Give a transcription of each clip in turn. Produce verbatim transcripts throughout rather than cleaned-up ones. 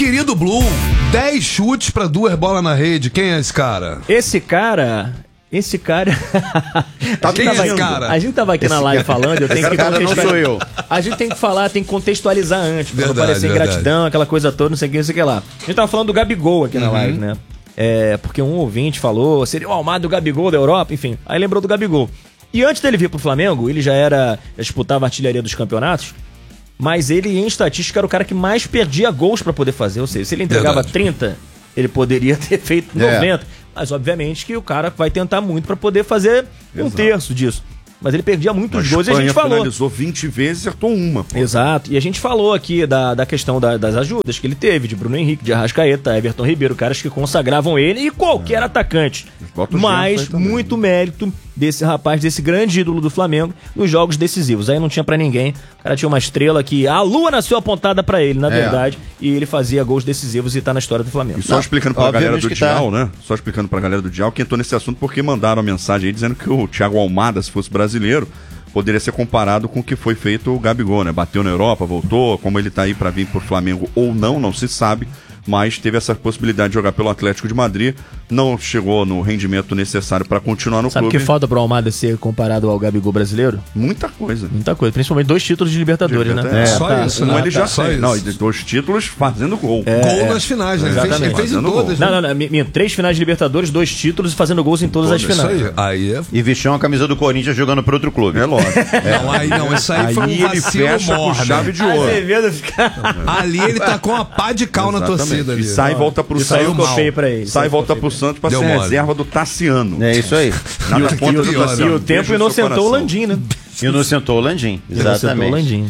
querido Blue, dez chutes pra duas bolas na rede. Quem é esse cara? Esse cara... Esse cara... Tá a, gente tava, esse cara? a gente tava aqui Esse na live cara... falando, eu tenho esse que cara não sou eu. A gente tem que falar, tem que contextualizar antes, pra Verdade, não parecer verdade. ingratidão, aquela coisa toda, não sei o que, não sei o que lá. A gente tava falando do Gabigol aqui na Uhum. live, né? É, porque um ouvinte falou, seria o Almada do Gabigol da Europa, enfim. Aí lembrou do Gabigol. E antes dele vir pro Flamengo, ele já era, já disputava a artilharia dos campeonatos, mas ele, em estatística, era o cara que mais perdia gols pra poder fazer. Ou seja, se ele entregava Verdade. trinta, ele poderia ter feito É. noventa. Mas, obviamente, que o cara vai tentar muito pra poder fazer um terço disso. Mas ele perdia muitos gols e a gente falou. Finalizou vinte vezes e acertou uma. Pô. Exato. E a gente falou aqui da, da questão da- das ajudas que ele teve, de Bruno Henrique, de Arrascaeta, Everton Ribeiro, caras que consagravam ele e qualquer atacante. Bota o Mas Gerson aí também, muito né? mérito desse rapaz, desse grande ídolo do Flamengo, nos jogos decisivos. Aí não tinha pra ninguém. O cara tinha uma estrela que a lua nasceu apontada pra ele, na É. verdade, e ele fazia gols decisivos e tá na história do Flamengo. E só Não, explicando pra galera obviamente do que tá. Dial, né? Só explicando pra galera do Dial que entrou nesse assunto porque mandaram a mensagem aí dizendo que o Thiago Almada, se fosse brasileiro, poderia ser comparado com o que foi feito o Gabigol, né? Bateu na Europa, voltou, como ele tá aí pra vir pro Flamengo ou não, não se sabe, mas teve essa possibilidade de jogar pelo Atlético de Madrid, não chegou no rendimento necessário pra continuar no Sabe o clube. que falta pro Almada ser comparado ao Gabigol brasileiro? Muita coisa. Muita coisa, principalmente dois títulos de Libertadores, né? É, só tá. isso, Um né? ele já Só tem. isso. Não, e dois títulos fazendo gol. Gol nas finais, né? Ele fez, ele fez em Fazendo todas. Não, né? não, não. mi- minha, três finais de Libertadores, dois títulos e fazendo gols em todas as Isso finais. aí. Aí é. E vestiu uma camisa do Corinthians jogando para outro clube. É lógico. Não, aí não, isso aí, Aí foi um ele vacilo fecha com morno. chave de ouro. Azevedo fica... Ali ele tacou uma pá de cal na Exatamente. torcida ali. E sai e volta pro Isso aí Santos. ficou feio pra ele. Sai e volta pro Santos pra Deu ser mole. reserva do Tassiano. É isso aí. Na E o- ponta e o do pior, Tassiano. E o tempo Beijo no seu inocentou o coração. Landim, né? Inocentou o Landim. Inocentou o Exatamente. Landim.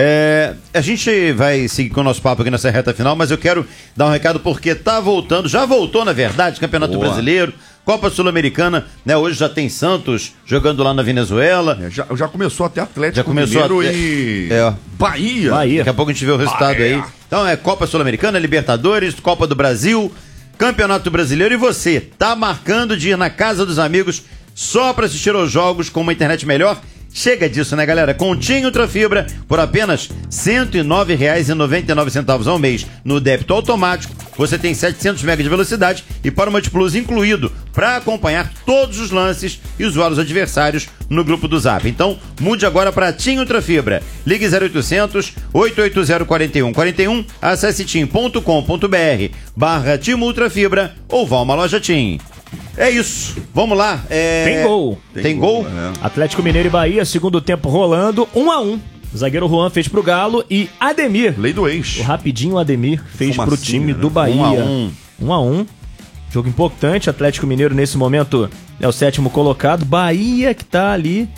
É, a gente vai seguir com o nosso papo aqui nessa reta final, mas eu quero dar um recado porque tá voltando, já voltou na verdade, Campeonato Boa. Brasileiro, Copa Sul-Americana, né? Hoje já tem Santos jogando lá na Venezuela. É, já, já começou até Atlético Já começou Mineiro até- e É. Bahia. Bahia. Daqui a pouco a gente vê o resultado Ah, é. aí. Então é Copa Sul-Americana, Libertadores, Copa do Brasil, Campeonato Brasileiro. E você, tá marcando de ir na casa dos amigos só para assistir aos jogos com uma internet melhor? Chega disso, né, galera? Com TIM Ultrafibra por apenas cento e nove reais e noventa e nove centavos ao mês no débito automático. Você tem setecentos megas de velocidade e para o Multiplus incluído para acompanhar todos os lances e zoar os adversários no grupo do Zap. Então, mude agora para TIM Ultrafibra. Ligue zero oitocentos, oito oito zero, quatro um quatro um, acesse tim ponto com ponto br barra TIM Ultrafibra ou vá a uma loja TIM. É isso. Vamos lá. É... Tem gol. Tem, Tem gol? gol, é. Atlético Mineiro e Bahia, segundo tempo rolando, um a um. O zagueiro Juan fez pro Galo e Ademir, Lei do ex. o rapidinho Ademir, fez Fumacinha, pro time né? do Bahia. Um a um. Um a um. Jogo importante, Atlético Mineiro nesse momento é o sétimo colocado. Bahia que tá ali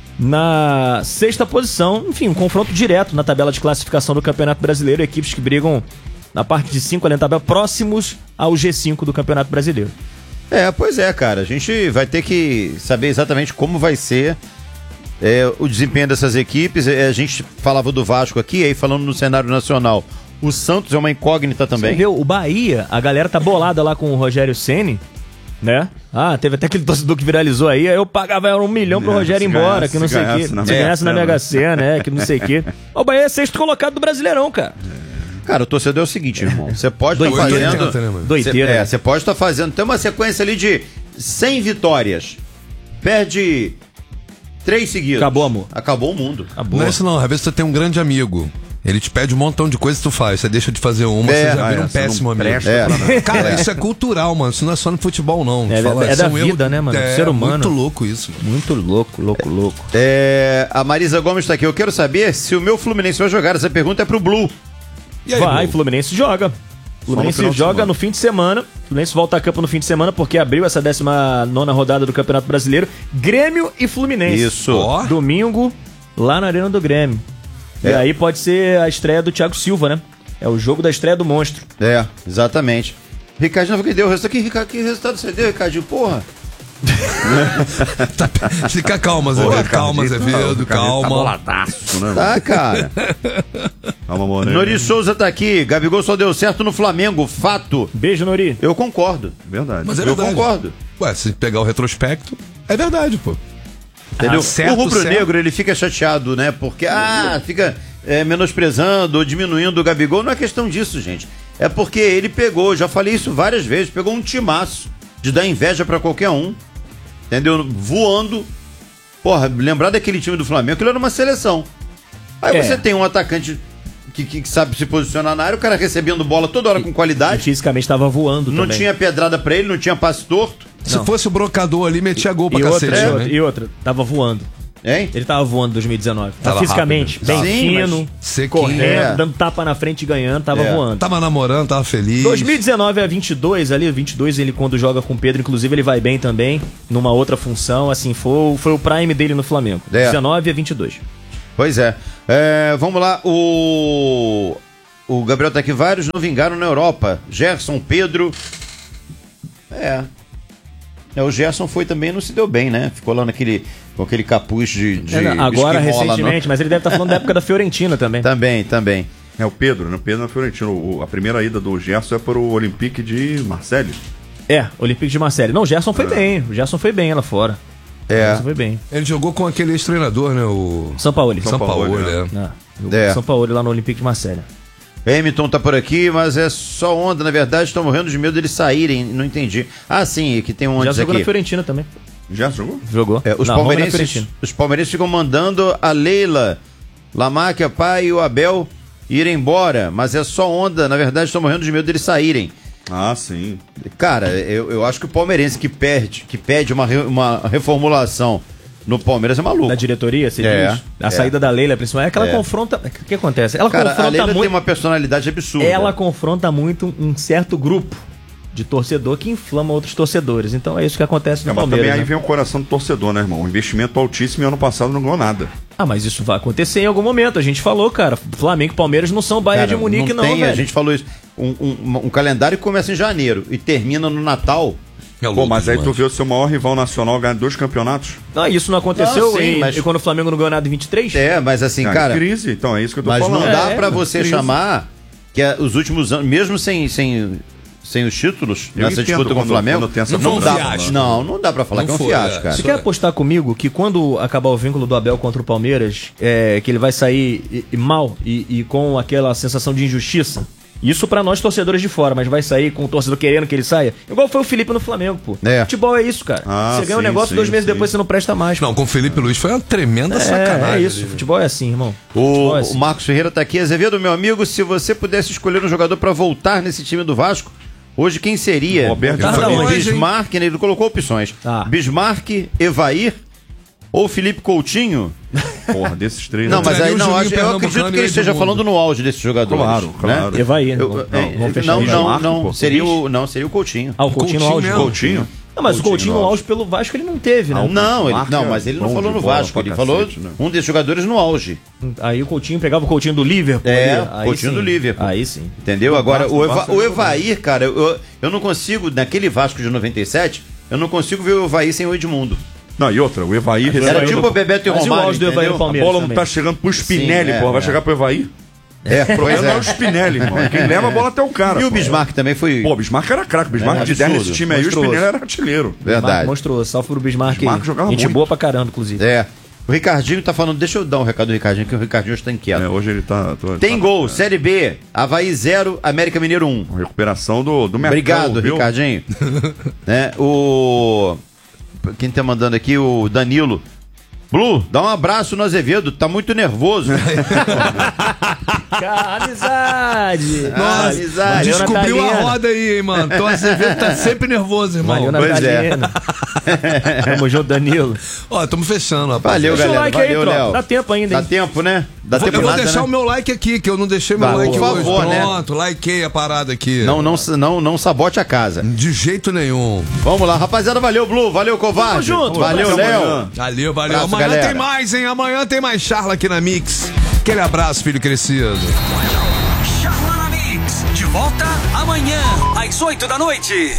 na sexta posição. Enfim, um confronto direto na tabela de classificação do Campeonato Brasileiro. Equipes que brigam na parte de cinco ali na tabela, próximos ao G cinco do Campeonato Brasileiro. É, pois é, cara. A gente vai ter que saber exatamente como vai ser é, o desempenho dessas equipes. É, a gente falava do Vasco aqui, aí falando no cenário nacional. O Santos é uma incógnita Você também. viu, o Bahia, a galera tá bolada lá com o Rogério Ceni, né? Ah, teve até aquele torcedor que viralizou aí, aí eu pagava um milhão pro É, Rogério ir se embora, ganhasse- que não se sei o quê. ganhasse na Se Mega ganhasse na Sena. Mega Sena, né? Que não sei o quê. O Bahia é sexto colocado do Brasileirão, cara. Cara, o torcedor é o seguinte, irmão. Você pode estar Doideira, fazendo. né, mano? Doideira. Cê, é, você pode estar fazendo. Tem uma sequência ali de cem vitórias. Perde três seguidos. Acabou, amor. Acabou o mundo. Acabou. Não é isso não, às vezes você tem um grande amigo. Ele te pede um montão de coisa que tu faz. Você deixa de fazer uma, É, você já ah, vira um é, você não péssimo amigo. presta É. pra nada. Cara, isso é cultural, mano. Isso não é só no futebol, não. É, Te fala, é da isso um erro- vida, né, mano? Do É ser humano. muito louco isso. Muito louco, louco, louco. É, a Marisa Gomes tá aqui. Eu quero saber se o meu Fluminense vai jogar. Essa pergunta é pro Blue. E aí, Vai, Blue? Fluminense joga. Fluminense final de joga semana. no fim de semana. Fluminense volta a campo no fim de semana porque abriu essa décima nona rodada do Campeonato Brasileiro. Grêmio e Fluminense. Isso. Ó. Domingo, lá na Arena do Grêmio. E É. aí pode ser a estreia do Thiago Silva, né? É o jogo da estreia do monstro. É, exatamente. Ricardinho, não foi que deu o resultado. Que, Rica- que resultado você deu, Ricardinho? Porra. Tá- Fica calma, Zé. Porra, Calma, Ricardinho, Azevedo, tá calma. boladaço, né? Tá, cara. Calma, Moreno. Nori Souza tá aqui. Gabigol só deu certo no Flamengo. Fato. Beijo, Nori. Eu concordo. Verdade. Mas é Eu verdade. concordo. Ué, se pegar o retrospecto, é verdade, pô. Entendeu? Ah, certo, o rubro-negro, certo. ele fica chateado, né? Porque, ah, fica é, menosprezando ou diminuindo o Gabigol, não é questão disso, gente. É porque ele pegou, já falei isso várias vezes, pegou um timaço de dar inveja pra qualquer um, entendeu? Voando. Porra, lembrar daquele time do Flamengo, aquilo era uma seleção. Aí É. você tem um atacante que, que, que sabe se posicionar na área, o cara recebendo bola toda hora com E qualidade. fisicamente estava voando Não também. tinha pedrada pra ele, não tinha passe torto. Se Não. fosse o brocador ali, metia gol pra E outra, cacete. e outra, né? e outra, tava voando. Hein? Ele tava voando em dois mil e dezenove. Tá Tava fisicamente, rápido. bem Sim, fino, mas sequinho. correndo, É. dando tapa na frente e ganhando, tava É. voando. Tava namorando, tava feliz. dois mil e dezenove a vinte e dois ali, vinte e dois ele quando joga com o Pedro, inclusive ele vai bem também, numa outra função, assim, foi, foi o prime dele no Flamengo. É. dezenove a vinte e dois. Pois é. É, vamos lá, o... O Gabriel tá aqui, vários não vingaram na Europa. Gerson, Pedro... É... É, o Gerson foi também e não se deu bem, né? Ficou lá naquele, com aquele capuz de, de É, agora, esquimola, recentemente, mas ele deve estar falando da época da Fiorentina também. não. Também, também. É o Pedro, né? O Pedro na Fiorentina. O- A primeira ida do Gerson é para o Olympique de Marseille. É, Olympique de Marseille. Não, o Gerson foi bem, o Gerson foi bem lá fora. O É. Gerson foi bem. Ele jogou com aquele ex-treinador, né? O São Paulo. São Paulo, Paulo, é. Ah, o É. São Paulo lá no Olympique de Marseille. Hamilton tá por aqui, mas é só onda. Na verdade, estão morrendo de medo deles saírem. Não entendi. Ah, sim, que tem um Já antes jogou na aqui. Fiorentina também. Gerson jogou? Jogou. É, os, Na Roma, na palmeirenses, Fiorentina. os palmeirenses ficam mandando a Leila, Lamáquia, pai e o Abel ir embora. Mas é só onda. Na verdade, estão morrendo de medo deles saírem. Ah, sim. Cara, eu, eu acho que o palmeirense que perde, que pede uma, re- uma reformulação no Palmeiras é maluco. Da diretoria, você É, diz? A é. saída da Leila, principalmente, é que ela É. confronta... O que acontece? Ela Cara, a confronta Leila muito... tem uma personalidade absurda. Ela confronta muito um certo grupo de torcedor que inflama outros torcedores. Então é isso que acontece no É, mas Palmeiras. também aí né? vem o coração do torcedor, né, irmão? Um investimento altíssimo e ano passado não ganhou nada. Ah, mas isso vai acontecer em algum momento. A gente falou, cara. Flamengo e Palmeiras não são Bayern Cara, de Munique, não, tem, velho. A gente falou isso. Um, um- um calendário que começa em janeiro e termina no Natal. É Pô, louco mas aí tu demais. vê o seu maior rival nacional ganhar dois campeonatos? Não, isso não aconteceu Não, sim, em- mas- e quando o Flamengo não ganhou nada em vinte e três? É, mas assim, Cara, cara. crise, então é isso que eu tô Mas falando. não dá É, pra é, você crise. chamar que é, os últimos anos, mesmo sem, sem, sem os títulos Eu nessa entendo disputa com o quando- Flamengo, quando tem essa não, conversa. dá, Fiasco. não, não dá pra falar Não que é um foi, fiasco, é. cara. Você quer apostar comigo que quando acabar o vínculo do Abel contra o Palmeiras, é, que ele vai sair e- e mal e, e com aquela sensação de injustiça? Isso pra nós torcedores de fora, mas vai sair com o torcedor querendo que ele saia? Igual foi o Felipe no Flamengo, pô. É. Futebol é isso, cara. Ah, você ganha um sim, negócio, sim, dois meses sim. depois você não presta mais. Não, com o Felipe Luiz foi uma tremenda é, sacanagem. é isso. ali, né? Futebol é assim, irmão. O, Futebol é o assim. Marcos Ferreira tá aqui. Azevedo, meu amigo, se você pudesse escolher um jogador pra voltar nesse time do Vasco, hoje quem seria? Roberto Tá da onde, hein? Bismarck, né? Ele colocou opções. Tá. Bismarck, Evair ou Felipe Coutinho? Porra, desses três. Não, né? mas aí Juninho não, acho, eu Pernambucano acredito que e ele esteja Edmundo. falando no auge desses jogadores. Claro, né? claro. Evair, né? Eu- Vamos- é, vamos fechar não, isso. não, Bismarck, não. pô. Seria o, não, seria o Coutinho. Ah, o Coutinho no Coutinho auge. mesmo. Coutinho? Não, mas o Coutinho no no auge pelo Vasco ele não teve, né? Ah, Não, ele, Marca não, mas ele não bom falou de no bola Vasco. pra Ele cacete, falou né? um desses jogadores no auge. Aí o Coutinho pegava o Coutinho do Liverpool. É, ali, aí Coutinho sim. do Liverpool. Aí sim. Entendeu? Agora, Vasco, o, Eva, Vasco o jogou Evair, cara, eu, eu não consigo, naquele Vasco de noventa e sete, eu não consigo ver o Evair sem o Edmundo. Não, e outra, o Evair Era recebendo- tipo o Bebeto e Mas e o Romário, auge do Evair entendeu? no A Palmeiras bola não também. tá chegando pro Spinelli, Sim, é, porra. Vai é. chegar pro Evair? É, O pois problema não é é. o Spinelli, irmão. É quem leva a bola até o cara. E o pô. Bismarck também foi... Pô, o Bismarck era craque. O Bismarck É, de dez absurdo, nesse time aí, o monstruoso. Spinelli era artilheiro. Verdade. Mostrou, salve pro Bismarck. Bismarck jogava Gente muito. boa pra caramba, inclusive. É. O Ricardinho tá falando... Deixa eu dar um recado do Ricardinho, que o Ricardinho hoje tá inquieto. É, hoje ele tá... tô- Tem tá- gol, é. Série B, Avaí zero, América Mineiro um. Recuperação do, do Mercão, Obrigado, viu? Ricardinho. né? O... Quem tá mandando aqui? O Danilo. Blue, dá um abraço no Azevedo, tá muito nervoso. Cara, amizade. Nossa, amizade. Valeu, Descobriu a Natalina. roda aí, hein, mano. Então Azevedo tá sempre nervoso, irmão. Valeu, Pois é. Natalina. Tamo junto, Danilo. Ó, estamos fechando, rapaz. Valeu, Deixa o galera. like aí, Valeu, tropa. Léo. Dá tempo ainda, Dá hein? tempo, né? Dá Vou- tempo eu vou nada, deixar né? o meu like aqui, que eu não deixei meu Tá, like por hoje. favor, né? Pronto, likei a parada aqui. Não, não, não, não sabote a casa. De jeito nenhum. Vamos lá, rapaziada. Valeu, Blue. Valeu, Covarde. Tamo junto. Valeu, Até Léo. amanhã. Valeu, valeu. Abraço, Amanhã galera. tem mais, hein? Amanhã tem mais charla aqui na Mix. Aquele abraço, filho crescido. Charla na Mix, de volta amanhã, às oito da noite.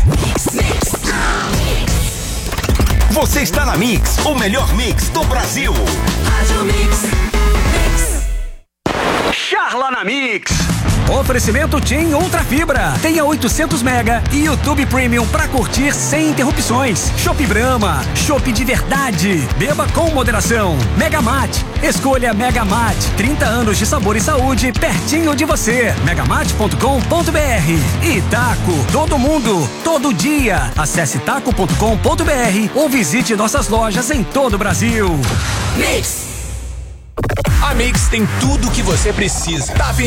Você está na Mix, o melhor mix do Brasil. Charla na Mix. Oferecimento TIM Ultra Fibra. Tenha oitocentos mega e YouTube Premium pra curtir sem interrupções. Chopp Brahma, chopp de verdade. Beba com moderação. Megamate. Escolha Megamate. trinta anos de sabor e saúde pertinho de você. megamate ponto com ponto br. E Taco, todo mundo, todo dia. Acesse taco ponto com ponto br ou visite nossas lojas em todo o Brasil. Mix. A Mix tem tudo o que você precisa. Tá